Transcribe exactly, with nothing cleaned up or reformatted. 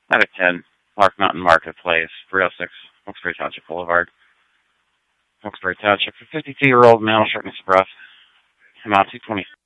Out of ten, Clark Mountain Marketplace, three oh six, Wilkes-Barre Township Boulevard. Wilkes-Barre Township, for fifty-two-year-old male, shortness of breath, amount two twenty.